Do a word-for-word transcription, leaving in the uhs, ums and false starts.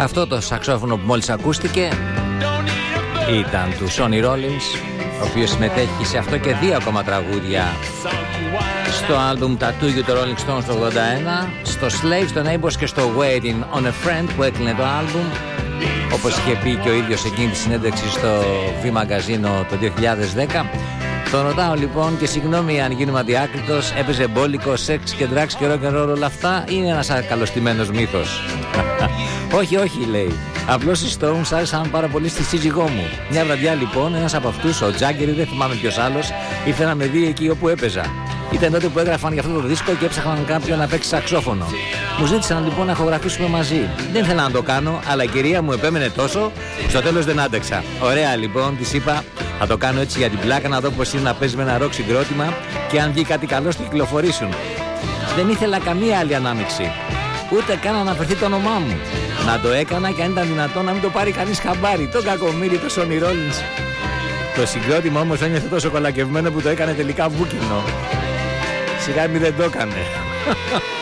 Αυτό το σαξόφωνο που μόλις ακούστηκε ήταν του Sonny Rollins, ο οποίος συμμετέχει σε αυτό και δύο ακόμα τραγούδια στο άλμπουμ Tattoo You του Rolling Stones το ογδόντα ένα, στο Slave, στο Neighbors και στο Waiting on a Friend που έκλεινε το άλμπουμ, όπως είχε πει και ο ίδιος εκείνη τη συνέντευξη στο V Magazine το δύο χιλιάδες δέκα. Τον ρωτάω λοιπόν και συγγνώμη αν γίνομαι αδιάκριτος, έπαιζε μπόλικο, σεξ και drugs και rock and roll όλα αυτά ή είναι ένας ακαλωστημένος μύθος? Όχι, όχι, λέει. Απλώς οι Stones άρεσαν πάρα πολύ στη σύζυγό μου. Μια βραδιά λοιπόν ένας από αυτούς, ο Τζάγκερ, δεν θυμάμαι ποιος άλλος, ήρθε να με δει εκεί όπου έπαιζα. Ήταν τότε που έγραφαν για αυτό το δίσκο και έψαχναν κάποιον να παίξει σαξόφωνο. Μου ζήτησαν λοιπόν να ηχογραφήσουμε μαζί. Δεν ήθελα να το κάνω, αλλά η κυρία μου επέμενε τόσο που στο τέλος δεν άντεξα. Ωραία λοιπόν, της είπα, θα το κάνω έτσι για την πλάκα, να δω πως είναι να παίζει με ένα ροκ συγκρότημα και αν βγει κάτι καλό στο κυκλοφορήσουν. Δεν ήθελα καμία άλλη ανάμειξη. Ούτε καν να αναφερθεί το όνομά μου. Να το έκανα και αν ήταν δυνατόν να μην το πάρει κανείς χαμπάρι. Το κακομοίρι, το Sonny Rollins. Το συγκρότημα όμως ένιωθε τόσο κολακευμένο που το έκανε τελικά βούκινο. Σιγά μη δεν το έκανε.